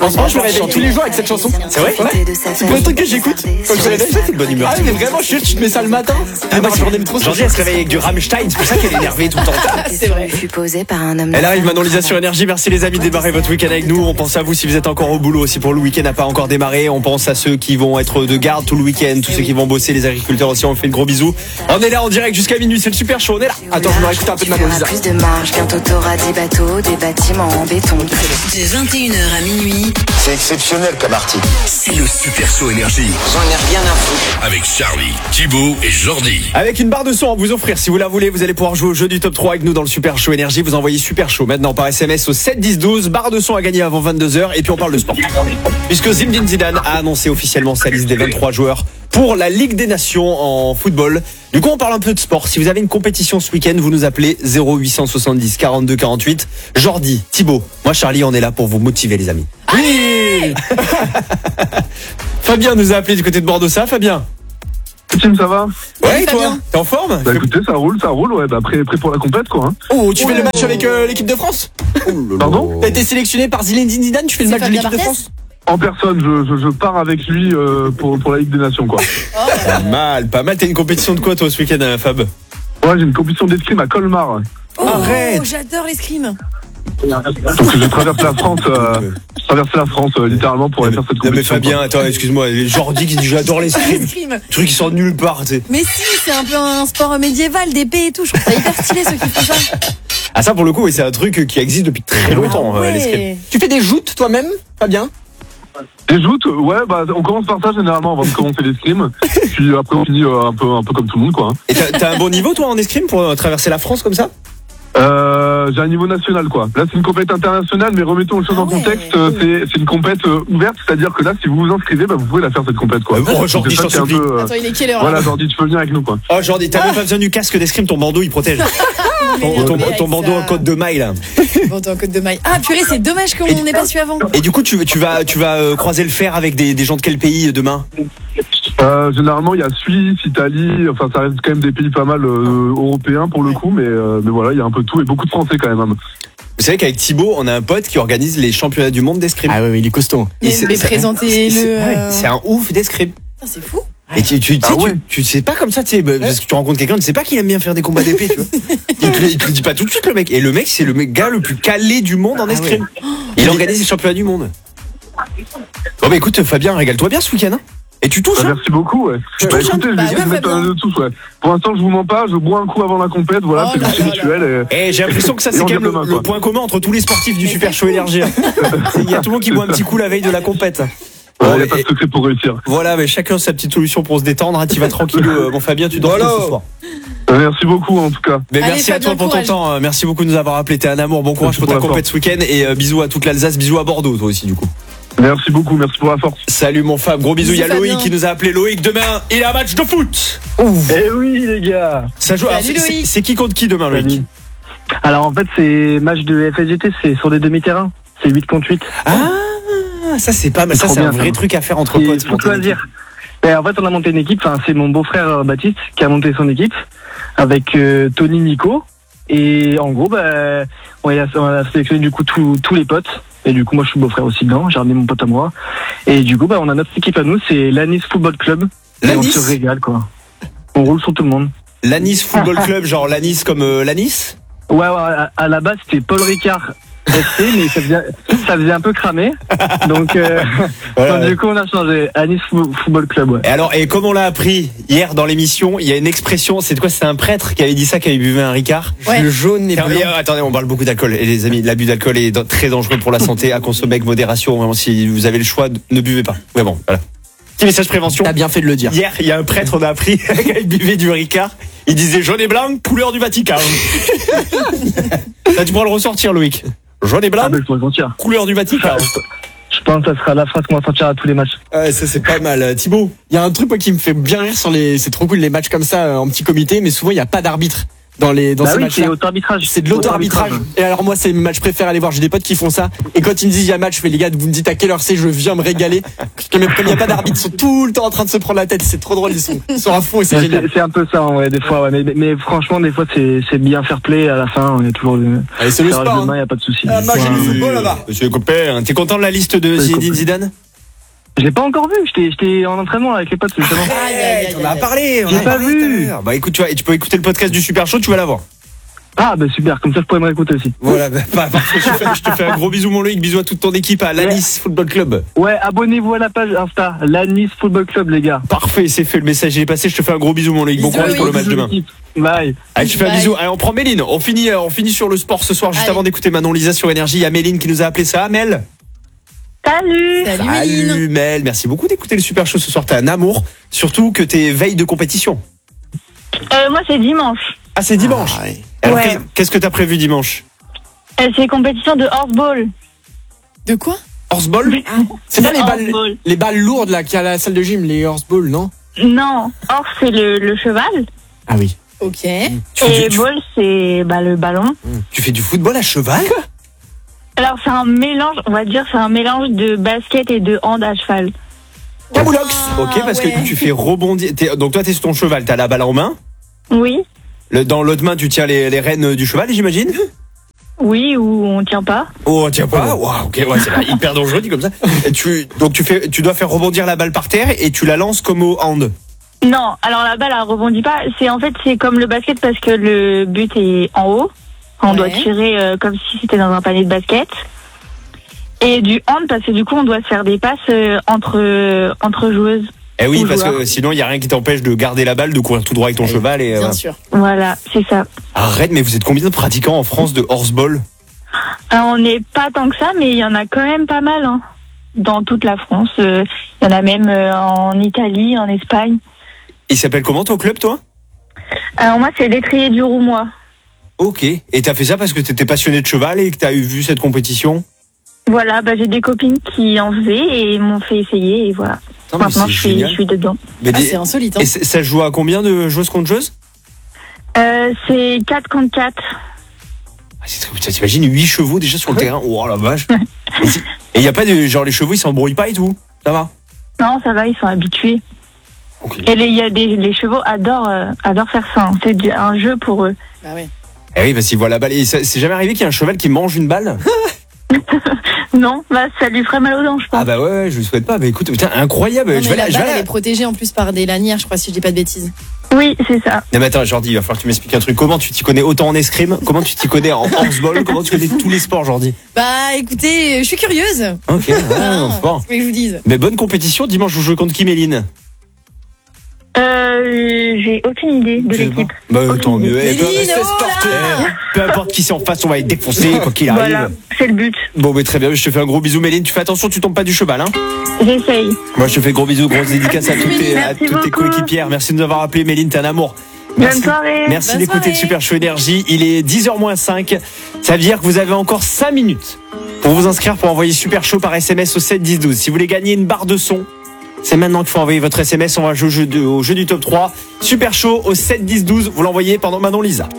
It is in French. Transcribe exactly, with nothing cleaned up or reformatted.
Franchement, je me réveille tous les jours avec cette chanson. C'est vrai? Ouais. C'est pour le truc que j'écoute quand je me réveille. C'est de bonne humeur. Ah oui, mais vraiment, je suis, tu te mets ça le matin. Ah, ma journée me trop. Aujourd'hui, elle se réveille avec du Rammstein, c'est pour ça qu'elle est énervée tout le temps. C'est vrai. Elle arrive maintenant, Lisa sur Énergie. Merci les amis de démarrer votre week-end avec nous. On pense à vous si vous êtes encore au boulot, si pour le week-end n'a pas encore démarré. On pense à ceux qui vont être de garde tout le week-end, tous ceux qui vont bosser, les agriculteurs aussi. On fait de gros bisous. On est là en direct jusqu'à minuit, c'est le super show. On est là. Attends, je me réécoute un peu de Manon Lisa. Plus de marge qu'un t'auras dix bateaux, des bâtiments en béton. De vingt et une heures à minuit. C'est exceptionnel comme article. C'est le super show Énergie. J'en ai rien à foutre. Avec Charlie, Thibaut et Jordi. Avec une barre de son à vous offrir, si vous la voulez, vous allez pouvoir jouer au jeu du top trois avec nous dans le super show Énergie. Vous envoyez super show maintenant par S M S au sept dix douze. Barre de son à gagner avant vingt-deux heures. Et puis on parle de sport. Puisque Zinedine Zidane a annoncé officiellement sa liste des vingt-trois joueurs pour la Ligue des Nations en football. Du coup, on parle un peu de sport. Si vous avez une compétition ce week-end, vous nous appelez zéro huit cent soixante-dix quarante-deux quarante-huit. Jordi, Thibaut, moi Charlie, on est là pour vous motiver les amis. Oui. Fabien nous a appelé du côté de Bordeaux. Ça, Fabien? Tim, ça va? Ouais, toi? T'es en forme? Bah écoutez, ça roule, ça roule, ouais, bah prêt, prêt pour la compète quoi. Hein. Oh, tu fais le match avec euh, l'équipe de France? Pardon? T'as été sélectionné par Zinedine Zidane, tu fais le match de l'équipe de France? En personne, je, je, je pars avec lui euh, pour, pour la Ligue des Nations quoi. Pas mal, pas mal. T'as une compétition de quoi toi ce week-end, hein, Fab? Ouais, j'ai une compétition d'escrime à Colmar. Oh, Arrête. j'adore l'escrime. Donc je traverse la France, euh, je traverse la France euh, littéralement pour aller faire cette Non mais compétition. Fabien, attends, excuse-moi, Jordi qui dit j'adore l'escrime. L'escrime. Truc qui sort de nulle part, tu sais. Mais si, c'est un peu un sport médiéval, d'épée et tout. Je trouve ça hyper stylé ceux qui font ça. Ah ça pour le coup, oui, c'est un truc qui existe depuis très longtemps, Ah euh, ouais. l'escrime. Tu fais des joutes toi-même, Fabien? Des joutes, ouais, bah on commence par ça généralement avant de commencer l'escrime. Puis après on finit euh, un peu un peu comme tout le monde quoi. Et t'as, t'as un bon niveau toi en escrime pour euh, traverser la France comme ça? Euh, j'ai un niveau national quoi. Là c'est une compète internationale, mais remettons les choses Ah en ouais. contexte. euh, C'est, c'est une compète euh, ouverte, c'est-à-dire que là si vous vous inscrivez, bah vous pouvez la faire cette compète quoi. Euh, bon, Jordi, C'est ça je t'en qui est un supplie. peu, euh, Attends, il est quelle heure Voilà, là Jordi, tu peux venir avec nous quoi. Oh Jordi, t'as même pas besoin du casque d'escrime, ton bandeau il protège. ton, ton, ton bandeau en côte de maille là. Bon, t'es en côte de maille. Ah purée, c'est dommage qu'on n'ait pas su avant. Et du coup tu, tu vas, tu vas euh, croiser le fer avec des, des gens de quel pays euh, demain? Euh, généralement, il y a Suisse, Italie, enfin ça reste quand même des pays pas mal euh, européens pour le coup, mais euh, mais voilà, il y a un peu de tout et beaucoup de Français quand même. Hein. Vous savez qu'avec Thibaut, on a un pote qui organise les championnats du monde d'escrime. Ah ouais, il est costaud. Mais, Et c'est- mais c'est- présentez-le. c'est- ouais, euh, c'est un ouf d'escrime. putain, c'est fou. Et tu, tu, tu, Ah sais, ouais. tu, tu sais pas comme ça, tu sais, bah, parce que tu rencontres quelqu'un, tu sais pas qu'il aime bien faire des combats d'épée, tu vois. Il te, le- il te le dit pas tout de suite, le mec. Et le mec, c'est le mec- gars le plus calé du monde en escrime. Il organise les championnats du monde. Bon, bah écoute, Fabien, régale-toi bien ce week-end, hein. Et tu touches, Bah, hein. merci beaucoup. Ouais. Tu Bah, touches, écoutez, je Bah vais essayer ouais, de mettre Fabien. un de tous. Ouais. Pour l'instant, je vous mens pas, je bois un coup avant la compète. Voilà, Oh c'est le là petit là rituel. Et... Eh, j'ai l'impression que ça, Et c'est on quand même vient le, demain, le quoi. point commun entre tous les sportifs du Super Show Énergie. Il y a tout le monde qui boit un petit coup la veille de la compète. Ouais, Bon, il n'y a pas et- de secret pour réussir. Voilà, mais chacun sa petite solution pour se détendre. Hein. Tu vas tranquille, euh, mon Fabien, tu dors tôt ce soir. Euh, Merci beaucoup en tout cas. Mais Allez, merci à Fabien, toi pour ton courage. temps. euh, Merci beaucoup de nous avoir appelé. T'es un amour. Bon courage Merci pour ta pour la compète ce week-end. Et euh, bisous à toute l'Alsace. Bisous à Bordeaux, toi aussi, du coup. Merci beaucoup, merci pour la force. Salut, mon Fab. Gros bisous. Il y a Bisous, Loïc Fabien. qui nous a appelé. Loïc, demain, il a un match de foot. Eh oui les gars. Ça joue. Alors, Salut, c'est- Loïc. c'est c'est qui contre qui demain, Loïc? Salut. Alors en fait c'est match de F S G T, c'est sur des demi-terrains. C'est huit contre huit. Ah, ça c'est pas mal. Ça Trop c'est un bien, vrai ça. truc à faire entre Et potes. faut choisir. Et en fait on a monté une équipe, enfin c'est mon beau-frère euh, Baptiste qui a monté son équipe avec euh, Tony Nico. Et en gros bah on a, on a sélectionné du coup tous tous les potes. Et du coup moi je suis beau-frère aussi dedans, j'ai ramené mon pote à moi. Et du coup bah on a notre équipe à nous, c'est l'Anis Football Club. Et on L'Anis se régale quoi. On roule sur tout le monde. L'Anis Football Club, genre l'Anis comme euh, l'Anis. Ouais, ouais, à, à la base c'était Paul Ricard F C, mais ça faisait, ça faisait un peu cramer. Donc, euh, Voilà. donc du coup on a changé. Anis Fo- Football Club, ouais. Et alors, et comme on l'a appris hier dans l'émission, il y a une expression. C'est quoi? C'est un prêtre qui avait dit ça, qui avait bu un Ricard. Ouais. Le jaune et Tiens, blanc. et, euh, attendez, on parle beaucoup d'alcool. Et les amis, l'abus d'alcool est da- très dangereux pour la santé, à consommer avec modération. Vraiment, si vous avez le choix, ne buvez pas. Mais bon, voilà. Petit message prévention. T'as bien fait de le dire. Hier, il y a un prêtre, on a appris, qu'il buvait du Ricard. Il disait jaune et blanc, couleur du Vatican. Ça, tu pourras le ressortir, Loïc. Jaune et blanc, Ah, ben, je peux le sentir. couleur du Vatican. Je pense que ça sera la phrase qu'on va sortir à tous les matchs. Ouais, ça, c'est pas mal. Euh, Thibaut. Il y a un truc moi, qui me fait bien rire sur les. C'est trop cool les matchs comme ça euh, en petit comité, mais souvent il n'y a pas d'arbitre. dans les dans Bah ces oui, matchs-là. c'est auto-arbitrage. C'est de l'auto-arbitrage. Et alors moi, c'est mes matchs préférés à aller voir. J'ai des potes qui font ça. Et quand ils me disent il y a match, je fais les gars, vous me dites à quelle heure c'est, je viens me régaler. Parce que même comme il n'y a pas d'arbitre, ils sont tout le temps en train de se prendre la tête. C'est trop drôle, ils sont, ils sont à fond et c'est Ouais, génial. c'est, c'est un peu ça, ouais, des fois. Ouais. Mais, mais, mais franchement, des fois, c'est, c'est bien fair play. À la fin, on est toujours. Allez, c'est le faire sport. le Hein. main, y a pas de souci. Ah, moi, j'ai Ouais. le football là-bas. Monsieur les copains, t'es content de la liste de C'est Zinedine cool. Zidane? Je l'ai pas encore vu. J'étais, j'étais en entraînement avec les potes, justement. Aïe, aïe, aïe, On a aïe. parlé. on J'ai a pas parlé vu. tout à l'heure. Bah écoute, tu, vois, et tu peux écouter le podcast du Super Show, tu vas l'avoir. Ah, bah super. Comme ça, je pourrais me réécouter aussi. Voilà, bah, bah, parfait, je, te fais, je te fais un gros bisou mon Loïc, bisous à toute ton équipe à l'Anis Football Club. Ouais, abonnez-vous à la page Insta, la Nice Football Club, les gars. Parfait, c'est fait, le message est passé, je te fais un gros bisou mon Loïc, bon Bisous, courage pour le Loïc. match demain. Bye. Allez, je te fais un Bye. bisou. Allez, on prend Méline. On finit, euh, on finit sur le sport ce soir, juste Allez. avant d'écouter Manon Lisa sur Énergie. Il y a Méline qui nous a appelé ça. Mel. Salut. Salut, Méline. Salut Mel. Merci beaucoup d'écouter le Super Show ce soir. T'as un amour, surtout que t'es veille de compétition. Euh, moi, c'est dimanche. Ah, c'est dimanche. Ah, ouais. Alors, Ouais. qu'est- qu'est-ce que t'as prévu dimanche? Euh, c'est compétition de horseball. De quoi? Horseball? C'est pas les balles, Horseball. les balles lourdes là qu'il y a à la salle de gym, les horseballs, non? Non, horse, c'est le, le cheval. Ah oui. Ok. Tu fais, Et du, tu- ball, c'est bah, le ballon. tu fais du football à cheval? Alors, c'est un mélange, on va dire, c'est un mélange de basket et de hand à cheval. Camoulox. Ah, Ok, parce ouais. que tu fais rebondir. t'es- donc toi, t'es sur ton cheval, t'as la balle en main. Oui, Le, dans l'autre main, tu tiens les, les rênes du cheval, j'imagine? oui, ou on tient pas. Oh, tiens pas. Wow, ok, ouais, c'est là, hyper dangereux dit comme ça. Et tu, donc tu fais, tu dois faire rebondir la balle par terre et tu la lances comme au hand. Non, alors la balle, elle rebondit pas. C'est en fait, c'est comme le basket parce que le but est en haut. On Ouais. doit tirer euh, comme si c'était dans un panier de basket. Et du hand parce que du coup, on doit se faire des passes euh, entre euh, entre joueuses. Eh oui, Ou parce joueur. que sinon, il y a rien qui t'empêche de garder la balle, de courir tout droit avec ton cheval et. Bien euh, sûr. Voilà, c'est ça. Arrête, mais vous êtes combien de pratiquants en France de horseball? Alors, on n'est pas tant que ça, mais il y en a quand même pas mal hein, dans toute la France. Euh, Il y en a même euh, en Italie, en Espagne. Il s'appelle comment ton club, toi? Alors moi, c'est l'étrier du Roumois. Ok. Et t'as fait ça parce que t'étais passionné de cheval et que t'as eu vu cette compétition? Voilà, bah, j'ai des copines qui en faisaient et m'ont fait essayer et voilà. Non, mais Maintenant, c'est je suis, génial. je suis dedans. Mais Ah, des- c'est insolite. Hein. Et c- ça se joue à combien de joueuses contre joueuses? Euh, c'est quatre contre quatre. Ah, c'est très- putain, t'imagines huit chevaux déjà sur le terrain? Oh la vache. Et c'est- et il y a pas de genre les chevaux ils s'embrouillent pas et tout? Ça va? Non, ça va, ils sont habitués. Ok. Et les, il y a des, les chevaux adorent, euh, adorent faire ça. hein. C'est du- un jeu pour eux. Bah ouais. Eh oui, parce qu'ils voient la balle. Et ça- c'est jamais arrivé qu'il y ait un cheval qui mange une balle? Non, bah, ça lui ferait mal aux dents, je pense. Ah bah ouais, je le souhaite pas. Bah écoute, putain, incroyable. Non, je mais vais la là, je vais balle, là. elle est protégée en plus par des lanières, je crois, si je dis pas de bêtises. Oui, c'est ça. Non mais attends, Jordi, il va falloir que tu m'expliques un truc. Comment tu t'y connais autant en escrime? Comment tu t'y connais en horseball? Comment tu connais tous les sports, Jordi? Bah écoutez, je suis curieuse. Ok, ouais, Ah, bon sport. c'est ce que je vous dise. Mais bonne compétition. Dimanche, vous jouez contre qui, Méline? Euh, j'ai aucune idée de Je sais l'équipe. pas. Bah Aucune tant mieux. idée. Eh, peu, Méline, espèce oh là porteur. Peu importe qui c'est en face, on va être défoncé quoi qu'il arrive. Voilà, c'est le but. Bon, mais très bien. Je te fais un gros bisou, Méline. Tu fais attention, tu tombes pas du cheval, hein. J'essaye. Moi, je te fais gros bisous, grosse dédicace à toutes tes, à Merci toutes tes beaucoup. coéquipières. Merci de nous avoir appelé, Méline. T'es un amour. Bonne Merci. soirée. Merci Bonne d'écouter le soirée. Super Show Énergie. Il est dix heures moins cinq. Ça veut dire que vous avez encore cinq minutes pour vous inscrire pour envoyer Super Show par S M S au sept dix douze. Si vous voulez gagner une barre de son, c'est maintenant qu'il faut envoyer votre S M S. On va jouer au jeu, de- au jeu du top trois. Super Show au sept dix douze. Vous l'envoyez pendant Manon Lisa.